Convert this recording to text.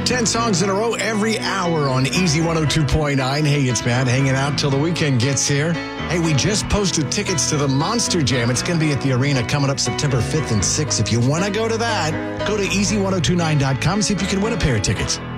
10 songs in a row every hour on Easy 102.9. Hey, it's Matt hanging out till the weekend gets here. Hey, we just posted tickets to the Monster Jam. It's going to be at the arena coming up September 5th and 6th. If you want to go to that, go to easy1029.com. See if you can win a pair of tickets.